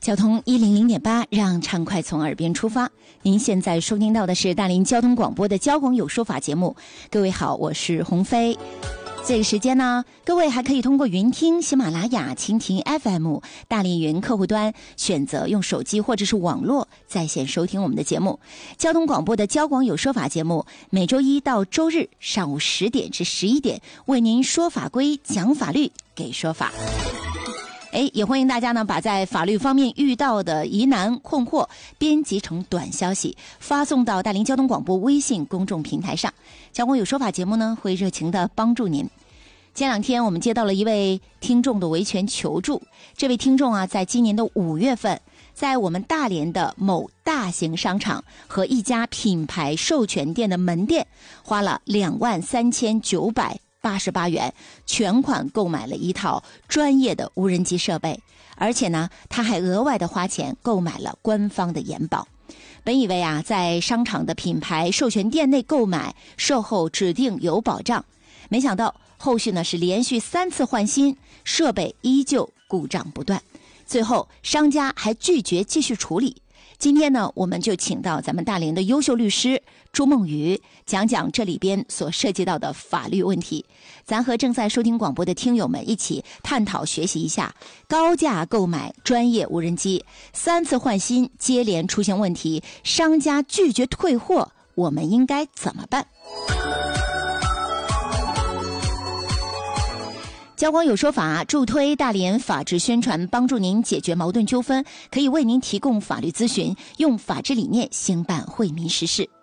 交通100.8，让畅快从耳边出发。您现在收听到的是大连交通广播的交广有说法节目。各位好，我是鸿飞。这个时间呢，各位还可以通过云听、喜马拉雅、蜻蜓 FM、大连云客户端选择用手机或者是网络在线收听我们的节目。交通广播的交广有说法节目，每周一到周日上午10点至11点为您说法规、讲法律、给说法。也欢迎大家呢把在法律方面遇到的疑难困惑编辑成短消息发送到大连交通广播微信公众平台上。交广有说法节目呢会热情的帮助您。前两天我们接到了一位听众的维权求助，这位听众啊在今年的5月份在我们大连的某大型商场和一家品牌授权店的门店花了23988元全款购买了一套专业的无人机设备，而且呢他还额外的花钱购买了官方的延保。本以为啊在商场的品牌授权店内购买售后指定有保障，没想到后续呢是连续3次换新，设备依旧故障不断，最后商家还拒绝继续处理。今天呢我们就请到咱们大连的优秀律师朱梦雨讲讲这里边所涉及到的法律问题。咱和正在收听广播的听友们一起探讨学习一下，高价购买专业无人机3次换新接连出现问题，商家拒绝退货，我们应该怎么办？交广有说法助推大连法治宣传，帮助您解决矛盾纠纷，可以为您提供法律咨询，用法治理念兴办惠民实事。